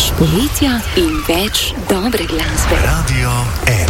Več poletja in več dobre glasbe. Radio 1.